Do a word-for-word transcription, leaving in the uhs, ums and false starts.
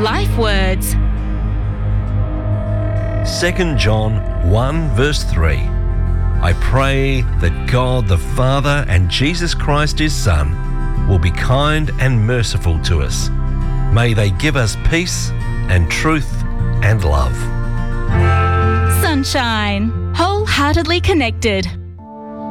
Life Words. Second John one verse three. I pray that God the Father and Jesus Christ his Son will be kind and merciful to us. May they give us peace and truth and love. Sunshine. Wholeheartedly connected.